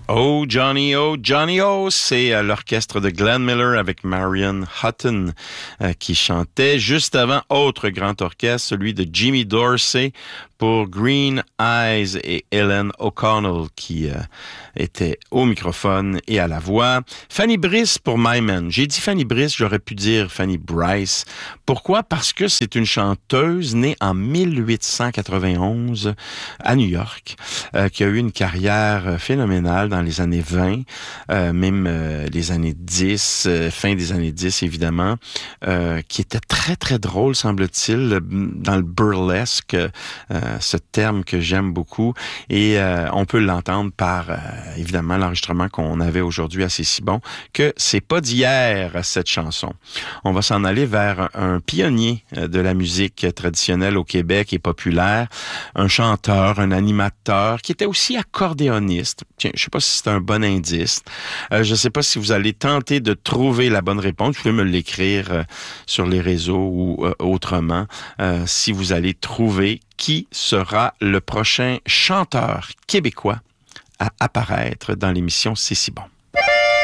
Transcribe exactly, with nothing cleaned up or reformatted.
Oh Johnny, oh Johnny, oh, c'est euh, l'orchestre de Glenn Miller avec Marion Hutton euh, qui chantait. Juste avant, autre grand orchestre, celui de Jimmy Dorsey pour Green Eyes et Ellen O'Connell qui euh, était au microphone et à la voix. Fanny Brice pour My Man. J'ai dit Fanny Brice, j'aurais pu dire Fanny Brice. Pourquoi? Parce que c'est une chanteuse née en mille huit cent quatre-vingt-onze à New York, euh, qui a eu une carrière phénoménale dans les années vingt, euh, même euh, les années dix, euh, fin des années dix évidemment, euh, qui était très très drôle semble-t-il, dans le burlesque, euh, ce terme que j'aime beaucoup, et euh, on peut l'entendre par euh, évidemment l'enregistrement qu'on avait aujourd'hui à C'est si bon, que c'est pas d'hier cette chanson. On va s'en aller vers un, un pionnier de la musique traditionnelle au Québec et populaire, un chanteur, un animateur qui était aussi accordéoniste. Tiens, je sais pas si c'est un bon indice. Euh, je sais pas si vous allez tenter de trouver la bonne réponse. Vous pouvez me l'écrire euh, sur les réseaux ou euh, autrement. Euh, si vous allez trouver qui sera le prochain chanteur québécois à apparaître dans l'émission C'est si bon.